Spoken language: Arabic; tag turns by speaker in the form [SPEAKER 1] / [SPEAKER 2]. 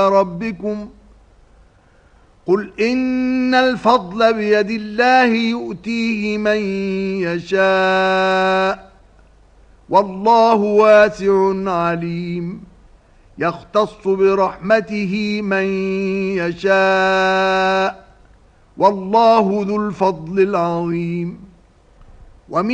[SPEAKER 1] ربكم قل إن الفضل بيد الله يؤتيه من يشاء والله واسع عليم يختص برحمته من يشاء والله ذو الفضل العظيم.